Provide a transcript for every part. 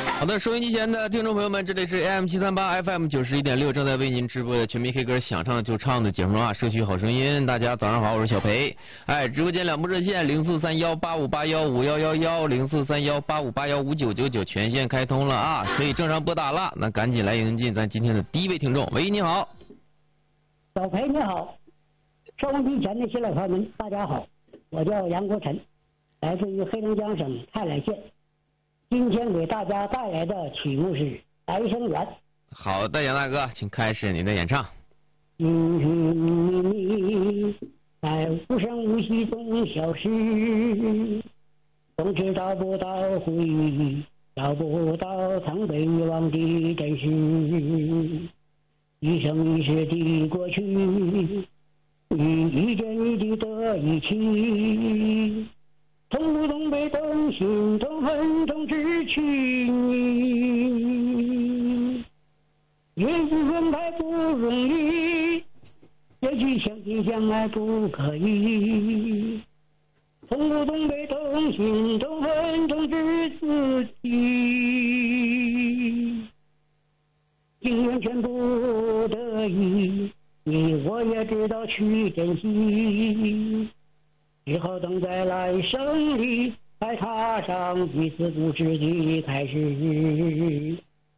好的，收音机前的听众朋友们，这里是 AM738 FM 91.6，正在为您直播的全民 K 歌想唱就唱的节目啊，社区好声音。大家早上好，我是小裴。哎，直播间两部热线043185815111，043185815999全线开通了啊，可以正常拨打了。那赶紧来迎进咱今天的第一位听众。喂，你好。 小裴你好，收音机前的新老朋友们，大家好，我叫杨国臣，来自于黑龙江省泰来县。今天给大家带来的曲目是《白生缘》。 好的，杨大哥，请开始您的演唱。 在无声无息中消失，总是找不到回忆，找不到曾被遗忘的真实。一生一世的过去，你一点一滴的一起，痛不痛被动，心痛恨痛之去你。也许分开不容易，也许相亲相爱不可以，痛不痛被动，心痛恨痛之自己。情缘全不得已，你我也知道去珍惜，只好等在来生里再踏上彼此故事的开始。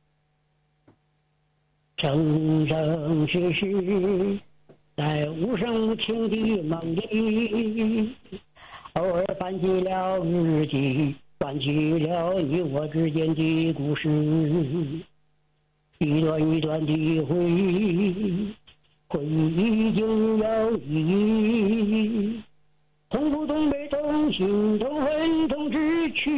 生生世世在无声无情的梦里，偶尔翻起了日记，翻起了你我之间的故事，一段一段的回忆，回忆经有意义，痛不痛被动，心痛恨痛之去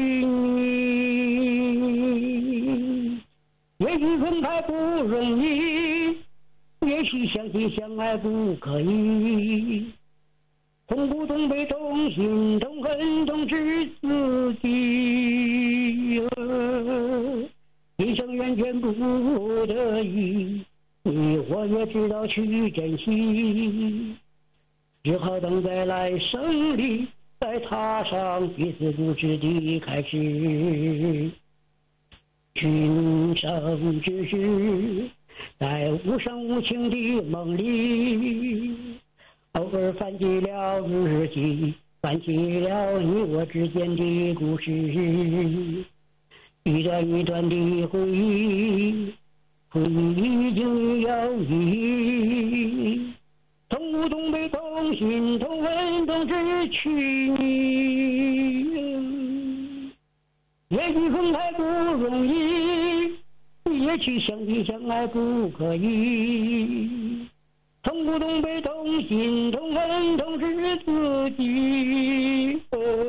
你。也许分开不容易，也许相亲相爱不可以，痛不痛被动，心痛恨痛之自己。一生缘全不得已，你我也知道去珍惜，只好等在来生里再踏上彼此故事的开始。群生之世在无声无情的梦里，偶尔翻起了日记，翻起了你我之间的故事，一段一段的回忆，回忆经有意义，痛不痛被动，心痛恨痛之去你。也许分开不容易，也许相亲相爱不可以，痛不痛被动，心痛恨痛是自己。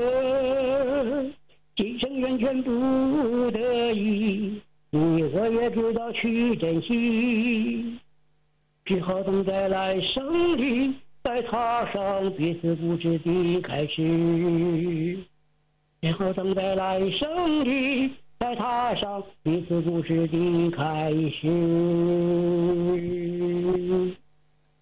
今生缘全不得已，你我也知道去珍惜，只好等在来生里再踏上彼此故事的开始。然后等在来生里再踏上彼此故事的开始。